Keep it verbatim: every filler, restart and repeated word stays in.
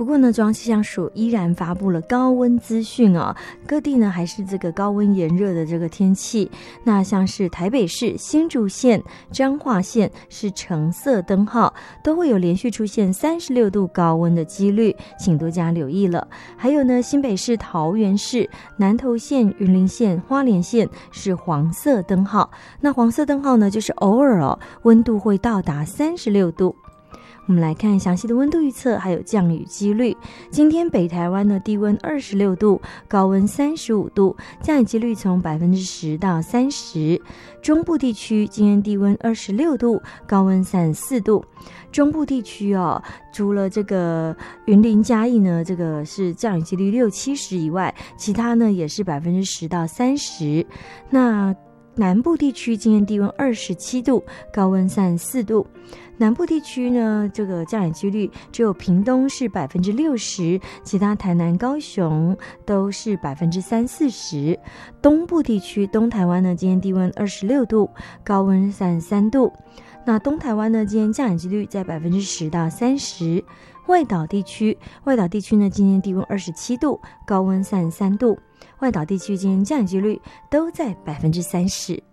不过呢，中央气象署依然发布了高温资讯哦，各地呢还是这个高温炎热的这个天气。那像是台北市、新竹县、彰化县是橙色灯号，都会有连续出现三十六度高温的几率，请多加留意了。还有呢，新北市、桃园市、南投县、云林县、花莲县是黄色灯号。那黄色灯号呢，就是偶尔哦，温度会到达三十六度。我们来看详细的温度预测，还有降雨几率。今天北台湾呢，低温二十六度，高温三十五度，降雨几率从百分之十到三十。中部地区今天低温二十六度，高温三十四度。中部地区哦，除了这个云林嘉义呢，这个是降雨几率六七十以外，其他呢也是百分之十到三十。那南部地区今天低温二十七度，高温三十四度。南部地区呢，这个降雨几率只有屏东是百分之六十，其他台南、高雄都是百分之三四十。东部地区，东台湾呢，今天低温二十六度，高温三十三度。那东台湾呢，今天降雨几率在百分之十到三十。外岛地区，外岛地区呢，今天低温二十七度，高温三十三度。外岛地区今天降雨几率都在百分之三十。